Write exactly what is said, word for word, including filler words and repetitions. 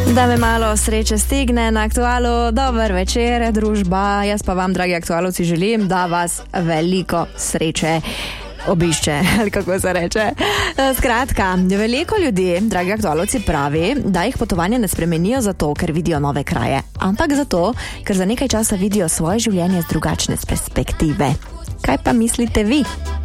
Da me malo sreče stigne na Aktualu. Dober večer, družba. Jaz pa vam, dragi aktualovci, želim, da vas veliko sreče obišče, ali kako se reče. Skratka, veliko ljudi, dragi aktualovci, pravi, da jih potovanja ne spremenijo zato, ker vidijo nove kraje, ampak zato, ker za nekaj časa vidijo svoje življenje z drugačne perspektive. Kaj pa mislite vi?